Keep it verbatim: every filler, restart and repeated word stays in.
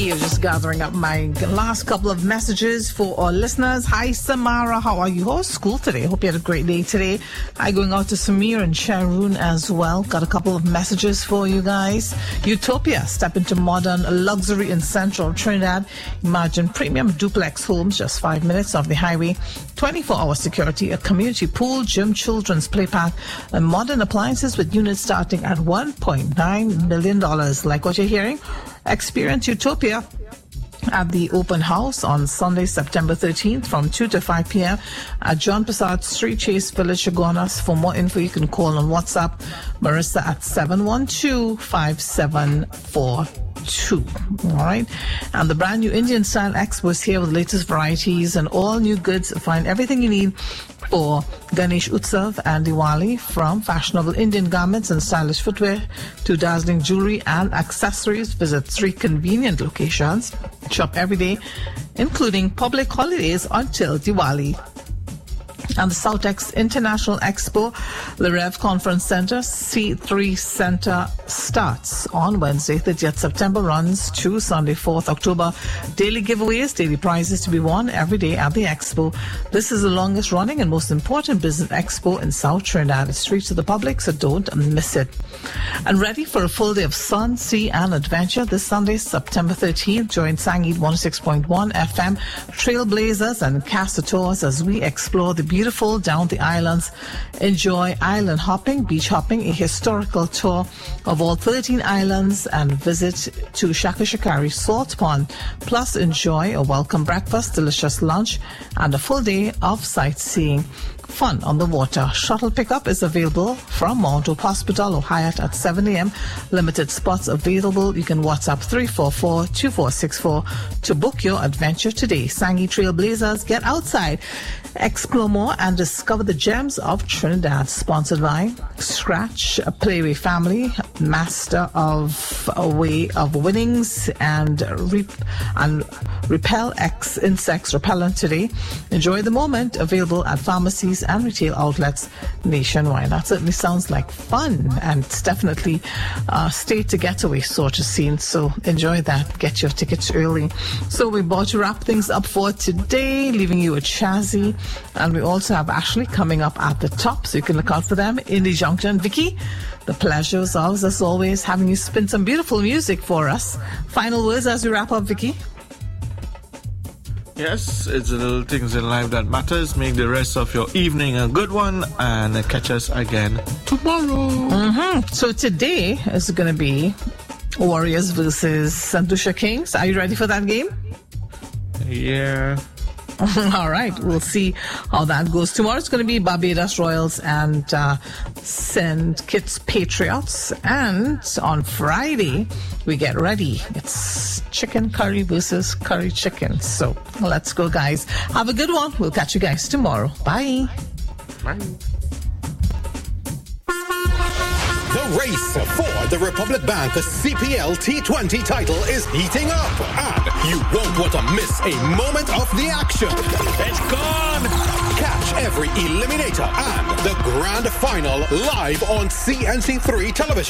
You're just gathering up my last couple of messages for our listeners. Hi, Samara. How are you? How's school today? Hope you had a great day today. Hi, going out to Samir and Sharon as well. Got a couple of messages for you guys. Utopia. Step into modern luxury in central Trinidad. Imagine premium duplex homes, just five minutes off the highway. twenty-four hour security, a community pool, gym, children's play park, and modern appliances with units starting at one point nine million dollars. Like what you're hearing? Experience Utopia at the open house on Sunday, September thirteenth from two to five p.m. at John Passard Street, Chase Village, Chaguanas. For more info, you can call on WhatsApp Marissa at seven one two, five seven four two. All right. And the brand new Indian Style Expo is here with latest varieties and all new goods. Find everything you need for Ganesh Utsav and Diwali, from fashionable Indian garments and stylish footwear to dazzling jewelry and accessories. Visit three convenient locations. Shop every day, including public holidays until Diwali. And the Southex International Expo, the Rev Conference Center, C three Center, starts on Wednesday, thirtieth September, runs to Sunday, fourth October. Daily giveaways, daily prizes to be won every day at the Expo. This is the longest running and most important business expo in South Trinidad. It's free to the public, so don't miss it. And ready for a full day of sun, sea, and adventure this Sunday, September thirteenth. Join Sangeet one oh six point one F M, Trailblazers, and Castor Tours as we explore the beautiful Beautiful down the islands. Enjoy island hopping, beach hopping, a historical tour of all thirteen islands, and visit to Shaka Shakari Salt Pond. Plus, enjoy a welcome breakfast, delicious lunch, and a full day of sightseeing. Fun on the water. Shuttle pickup is available from Mount Hope Hospital or Hyatt at seven a.m. Limited spots available. You can WhatsApp three four four, two four six four to book your adventure today. Sangeet Trailblazers, get outside, explore more, and discover the gems of Trinidad. Sponsored by Scratch, a Playway Family, master of a way of winnings, and Rep- and Repel X Insects Repellent today. Enjoy the moment. Available at pharmacies and retail outlets nationwide. That certainly sounds like fun, and it's definitely a state to getaway sort of scene. So enjoy that. Get your tickets early. So we're about to wrap things up for today, leaving you with Shazzy, and we also have Ashley coming up at the top, so you can look out for them in the junction. Vicky, the pleasure is ours as always, having you spin some beautiful music for us. Final words as we wrap up, Vicky. Yes, it's the little things in life that matters. Make the rest of your evening a good one, and catch us again tomorrow. Mm-hmm. So today is going to be Warriors versus Santosha Kings. Are you ready for that game? Yeah. All right, we'll see how that goes. Tomorrow it's going to be Barbados Royals and uh, Saint Kitts Patriots. And on Friday, we get ready. It's chicken curry versus curry chicken. So let's go, guys. Have a good one. We'll catch you guys tomorrow. Bye. Bye. The race for the Republic Bank C P L T twenty title is heating up, and you won't want to miss a moment of the action. It's gone! Catch every eliminator and the grand final live on C N C three television.